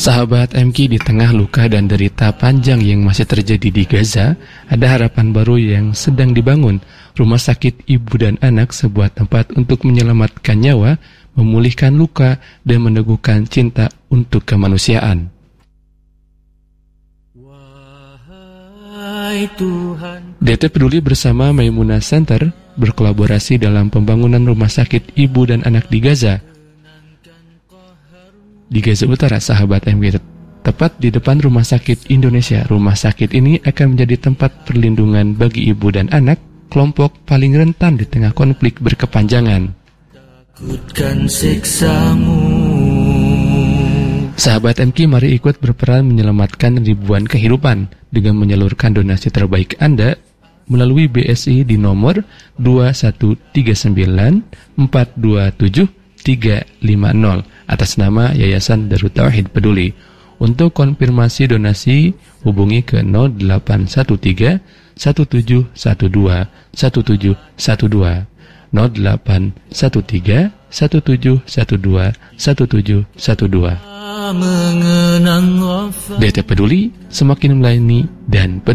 Sahabat MK, di tengah luka dan derita panjang yang masih terjadi di Gaza, ada harapan baru yang sedang dibangun. Rumah Sakit Ibu dan Anak, sebuah tempat untuk menyelamatkan nyawa, memulihkan luka, dan meneguhkan cinta untuk kemanusiaan. DT Peduli bersama Maimunah Center berkolaborasi dalam pembangunan Rumah Sakit Ibu dan Anak di Gaza. Di Gaza Utara, sahabat MK, tepat di depan Rumah Sakit Indonesia. Rumah sakit ini akan menjadi tempat perlindungan bagi ibu dan anak, kelompok paling rentan di tengah konflik berkepanjangan. Takutkan siksamu. Sahabat MK, mari ikut berperan menyelamatkan ribuan kehidupan dengan menyalurkan donasi terbaik Anda melalui BSI di nomor 2139 427 350 atas nama Yayasan Darut Tauhid Peduli. Untuk konfirmasi donasi hubungi ke 0813 1712 1712 0813 1712 1712. DT Peduli, semakin melayani dan peduli.